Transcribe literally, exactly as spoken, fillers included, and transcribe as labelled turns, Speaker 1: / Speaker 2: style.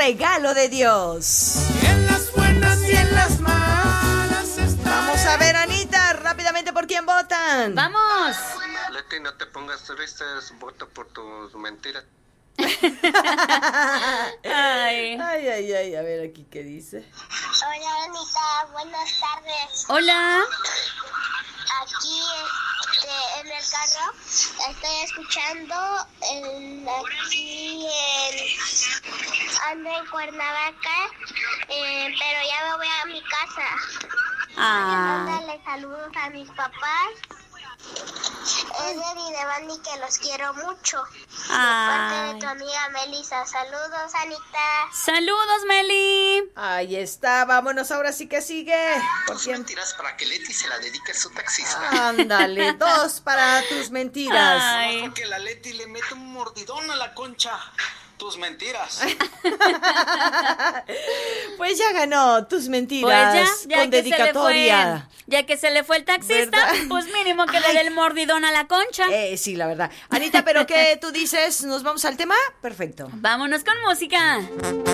Speaker 1: regalo de Dios.
Speaker 2: En las buenas y en las malas está.
Speaker 1: Vamos a ver, Anita, rápidamente, ¿por quién votan?
Speaker 3: ¡Vamos!
Speaker 4: Leti, no te pongas tristes, vota por tus mentiras.
Speaker 3: Ay.
Speaker 1: Ay, ay, ay, a ver aquí qué dice.
Speaker 5: Hola, Anita, buenas tardes.
Speaker 3: Hola.
Speaker 5: Aquí este, en el carro estoy escuchando en, aquí en, ando en Cuernavaca, eh, pero ya me voy a mi casa.
Speaker 3: Ah.
Speaker 5: Mándale saludos a mis papás, Eder y Devani, que los quiero mucho. Parte de
Speaker 3: Ay.
Speaker 5: tu amiga Melissa. Saludos, Anita.
Speaker 3: Saludos, Meli.
Speaker 1: Ahí está, vámonos, ahora sí que sigue. ¿Por
Speaker 4: Tus
Speaker 1: quién?
Speaker 4: mentiras para que Leti se la dedique a su taxista.
Speaker 1: Ándale, dos para tus mentiras.
Speaker 3: Ay.
Speaker 4: Porque la Leti le mete un mordidón a la concha. Tus mentiras.
Speaker 1: Pues ya ganó tus
Speaker 3: Pues
Speaker 1: mentiras
Speaker 3: ya, ya
Speaker 1: con
Speaker 3: que se le
Speaker 1: dedicatoria.
Speaker 3: fue, ya que se le fue el taxista,
Speaker 1: ¿Verdad?
Speaker 3: pues mínimo que le dé el mordidón a la concha.
Speaker 1: Eh, sí, la verdad. Anita, ¿pero qué tú dices? ¿Nos vamos al tema? Perfecto.
Speaker 3: Vámonos con música.